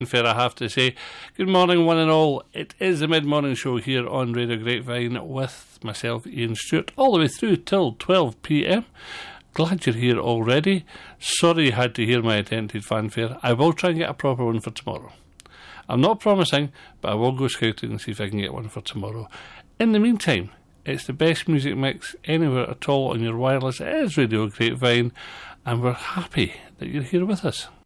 Fair, I have to say. Good morning, one and all. It is the mid-morning show here on Radio Grapevine with myself, Ian Stewart, all the way through till 12 p.m. Glad you're here already. Sorry you had to hear my attempted fanfare. I will try and get a proper one for tomorrow. I'm not promising, but I will go scouting and see if I can get one for tomorrow. In the meantime, it's the best music mix anywhere at all on your wireless. It is Radio Grapevine, and we're happy that you're here with us.